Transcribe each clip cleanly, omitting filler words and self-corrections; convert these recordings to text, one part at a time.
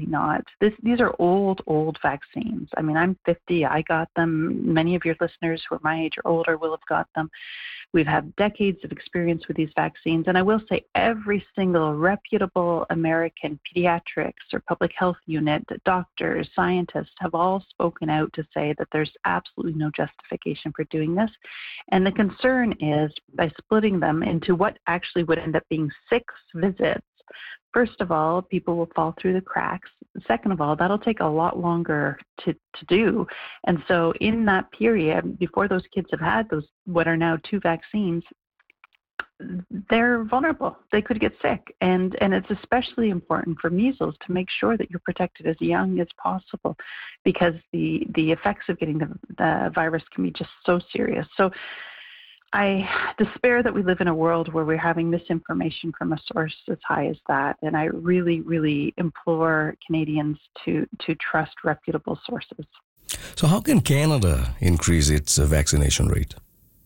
absolutely not. These are old vaccines. I mean, I'm 50. I got them. Many of your listeners who are my age or older will have got them. We've had decades of experience with these vaccines. And I will say every single reputable American pediatrics or public health unit, doctors, scientists have all spoken out to say that there's absolutely no justification for doing this. And the concern is by splitting them into what actually would end up being 6 visits. First of all, people will fall through the cracks. Second of all, that'll take a lot longer to do. And so in that period, before those kids have had those, what are now 2 vaccines, they're vulnerable. They could get sick. And it's especially important for measles to make sure that you're protected as young as possible, because the effects of getting the virus can be just so serious. So I despair that we live in a world where we're having misinformation from a source as high as that. And I really, really implore Canadians to trust reputable sources. So how can Canada increase its vaccination rate?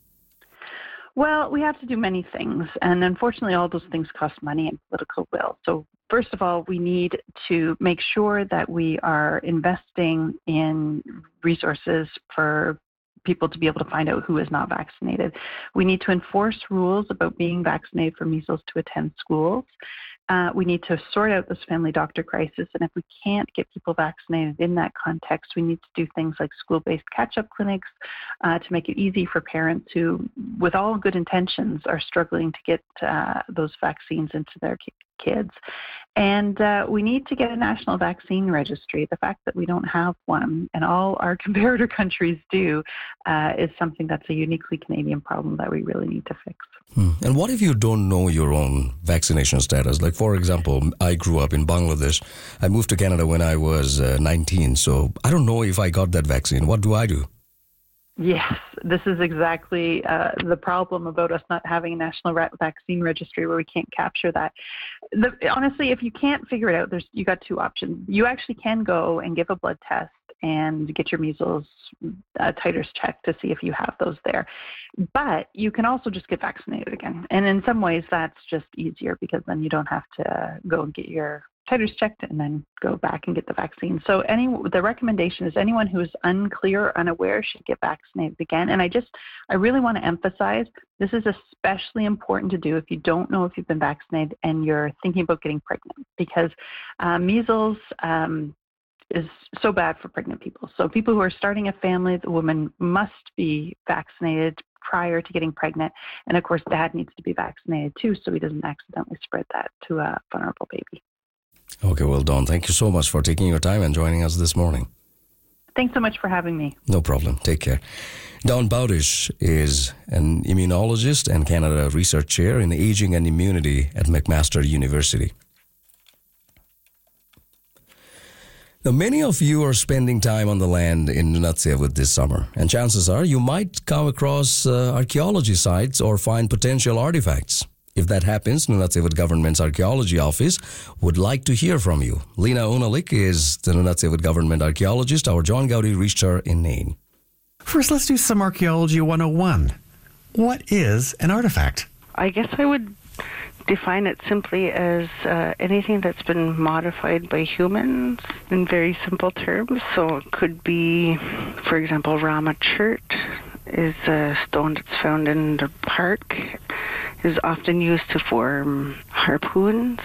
Well, we have to do many things. And unfortunately, all those things cost money and political will. So first of all, we need to make sure that we are investing in resources for people to be able to find out who is not vaccinated. We need to enforce rules about being vaccinated for measles to attend schools. We need to sort out this family doctor crisis. And if we can't get people vaccinated in that context, we need to do things like school-based catch-up clinics to make it easy for parents who, with all good intentions, are struggling to get those vaccines into their kids. And we need to get a national vaccine registry. The fact that we don't have one, and all our comparator countries do, is something that's a uniquely Canadian problem that we really need to fix. And what if you don't know your own vaccination status? Like, for example, I grew up in Bangladesh. I moved to Canada when I was 19, so I don't know if I got that vaccine. What do I do? Yes, this is exactly the problem about us not having a national vaccine registry where we can't capture that. Honestly, if you can't figure it out, you got 2 options. You actually can go and give a blood test and get your measles titers checked to see if you have those there. But you can also just get vaccinated again. And in some ways, that's just easier because then you don't have to go and get your titers checked and then go back and get the vaccine. So the recommendation is anyone who is unclear or unaware should get vaccinated again. And I really want to emphasize, this is especially important to do if you don't know if you've been vaccinated and you're thinking about getting pregnant, because measles is so bad for pregnant people. So people who are starting a family, the woman must be vaccinated prior to getting pregnant. And of course, dad needs to be vaccinated too, so he doesn't accidentally spread that to a vulnerable baby. Okay, well, Dawn, thank you so much for taking your time and joining us this morning. Thanks so much for having me. No problem. Take care. Dawn Bowdish is an immunologist and Canada Research Chair in Aging and Immunity at McMaster University. Now, many of you are spending time on the land in Nunatsiavut this summer, and chances are you might come across archaeology sites or find potential artifacts. If that happens, Nunatsiavut Government's Archaeology Office would like to hear from you. Lena Unalik is the Nunatsiavut Government archaeologist. Our John Gowdy reached her in Nain. First, let's do some Archaeology 101. What is an artifact? I guess I would define it simply as anything that's been modified by humans in very simple terms. So it could be, for example, Rama Chert is a stone that's found in the park, is often used to form harpoons,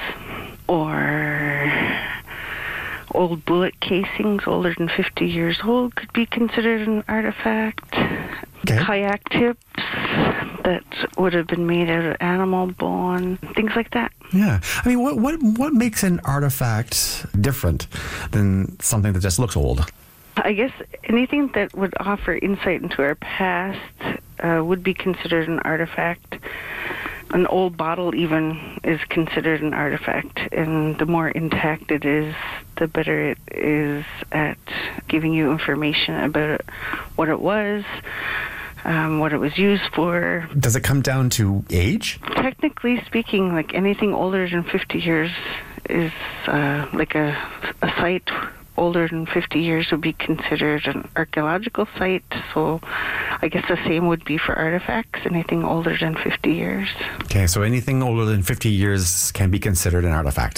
or old bullet casings older than 50 years old could be considered an artifact. Okay. Kayak tips that would have been made out of animal bone, things like that. Yeah. I mean, what makes an artifact different than something that just looks old? I guess anything that would offer insight into our past would be considered an artifact. An old bottle even is considered an artifact, and the more intact it is, the better it is at giving you information about what it was, what it was used for. Does it come down to age? Technically speaking, like anything older than 50 years is like a site older than 50 years would be considered an archaeological site. So I guess the same would be for artifacts, anything older than 50 years. Okay, so anything older than 50 years can be considered an artifact.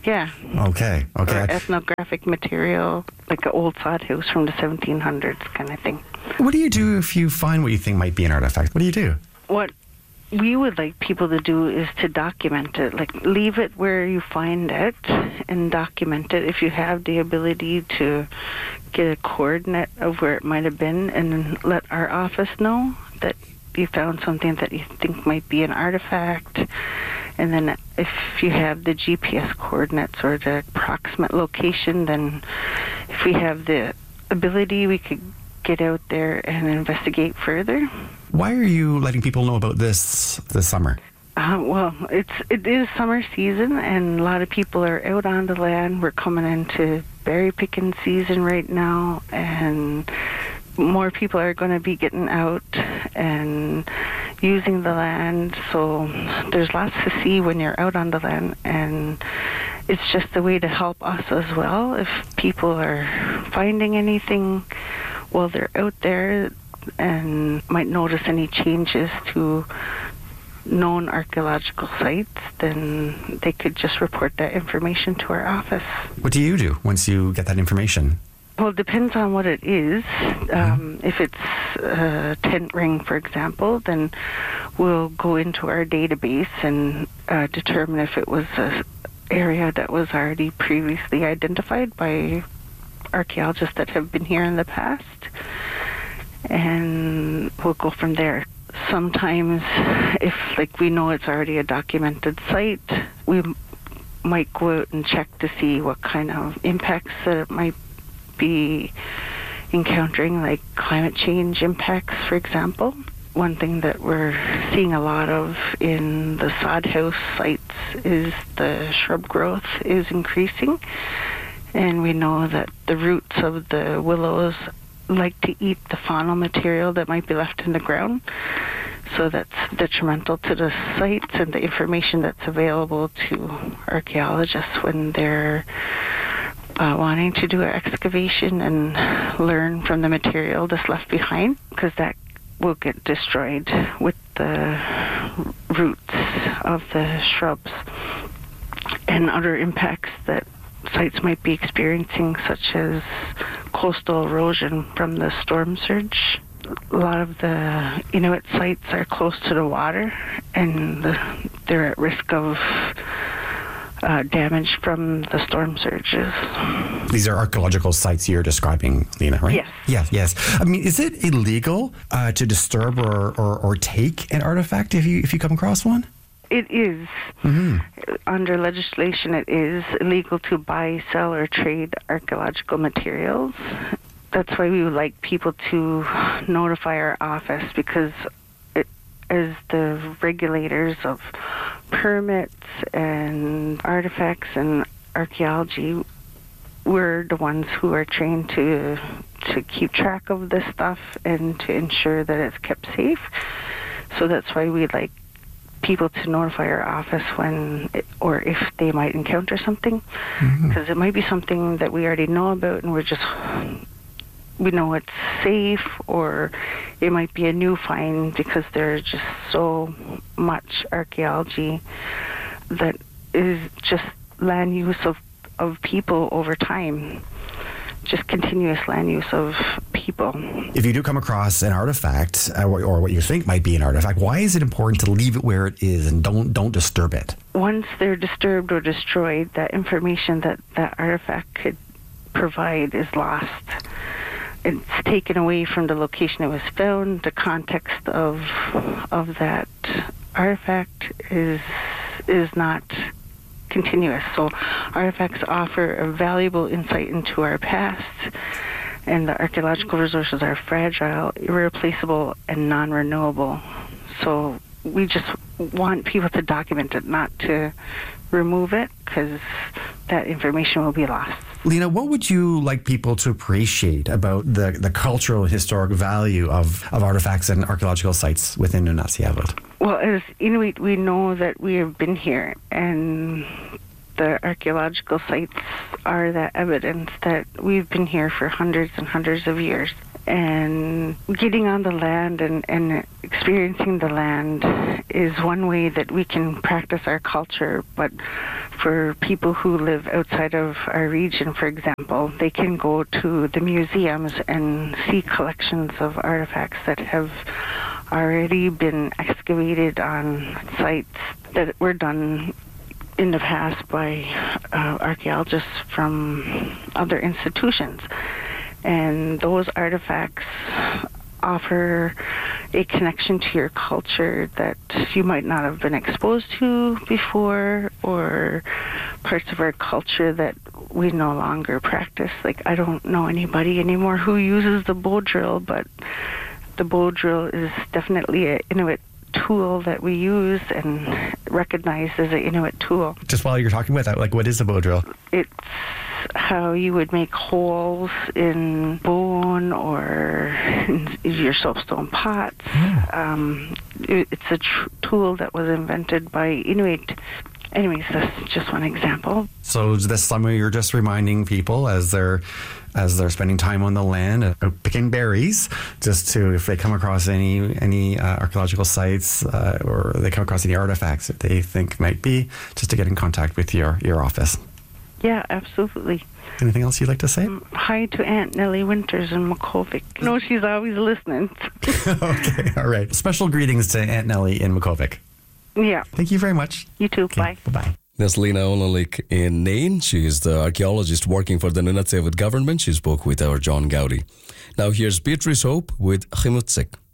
Yeah. Okay. Or ethnographic material, like an old sod house from the 1700s kind of thing. What do you do if you find what you think might be an artifact? What do you do? What we would like people to do is to document it, like leave it where you find it and document it. If you have the ability to get a coordinate of where it might have been and then let our office know that you found something that you think might be an artifact. And then if you have the GPS coordinates or the approximate location, then if we have the ability, we could get out there and investigate further. Why are you letting people know about this summer? Well, it is summer season, and a lot of people are out on the land. We're coming into berry picking season right now, and more people are going to be getting out and using the land. So there's lots to see when you're out on the land, and it's just a way to help us as well. If people are finding anything while they're out there and might notice any changes to known archaeological sites, then they could just report that information to our office. What do you do once you get that information? Well, it depends on what it is. If it's a tent ring, for example, then we'll go into our database and determine if it was an area that was already previously identified by archaeologists that have been here in the past, and we'll go from there. Sometimes, if we know it's already a documented site, we might go out and check to see what kind of impacts that it might be encountering, like climate change impacts, for example. One thing that we're seeing a lot of in the sod house sites is the shrub growth is increasing, and we know that the roots of the willows like to eat the faunal material that might be left in the ground. So that's detrimental to the sites and the information that's available to archaeologists when they're wanting to do an excavation and learn from the material that's left behind, because that will get destroyed with the roots of the shrubs. And other impacts that sites might be experiencing, such as coastal erosion from the storm surge. A lot of the Inuit sites are close to the water, and they're at risk of damage from the storm surges. These are archaeological sites you're describing, Lena, right? Yes. Yes. I mean, is it illegal to disturb or take an artifact if you come across one? It is. Under legislation, it is illegal to buy, sell, or trade archaeological materials. That's why we would like people to notify our office, because as the regulators of permits and artifacts and archaeology, we're the ones who are trained to keep track of this stuff and to ensure that it's kept safe. So that's why we'd like people to notify our office when or if they might encounter something, because it might be something that we already know about and we know it's safe, or it might be a new find because there's just so much archaeology that is just land use of people over time, just continuous land use of people. If you do come across an artifact or what you think might be an artifact, why is it important to leave it where it is and don't disturb it? Once they're disturbed or destroyed, that information that artifact could provide is lost. It's taken away from the location it was found. The context of that artifact is not continuous. So artifacts offer a valuable insight into our past, and the archaeological resources are fragile, irreplaceable, and non-renewable. So we just want people to document it, not to remove it, because that information will be lost. Lena, what would you like people to appreciate about the cultural and historic value of artifacts and archaeological sites within Nunatsiavut? Well, as Inuit, we know that we have been here, and the archaeological sites are that evidence that we've been here for hundreds and hundreds of years. And getting on the land and experiencing the land is one way that we can practice our culture. But for people who live outside of our region, for example, they can go to the museums and see collections of artifacts that have already been excavated on sites that were done in the past by archaeologists from other institutions. And those artifacts offer a connection to your culture that you might not have been exposed to before, or parts of our culture that we no longer practice. Like, I don't know anybody anymore who uses the bow drill, but the bow drill is definitely an Inuit tool that we use and recognize as an Inuit tool. Just while you're talking about that, like, what is a bow drill? It's how you would make holes in bone or in your soapstone pots. It's a tool that was invented by Inuit. Anyways, that's just one example. So this summer, you're just reminding people as they're spending time on the land, picking berries, just to, if they come across any archaeological sites or they come across any artifacts that they think might be, just to get in contact with your office. Yeah, absolutely. Anything else you'd like to say? Hi to Aunt Nellie Winters in Makkovik. No, she's always listening. Okay, all right. Special greetings to Aunt Nellie in Makkovik. Yeah. Thank you very much. You too. Okay, Bye. Bye-bye. That's Lena Onalik in Nain. She is the archaeologist working for the Nunatsiavut government. She spoke with our John Gowdy. Now here's Beatrice Hope with Chimutsik.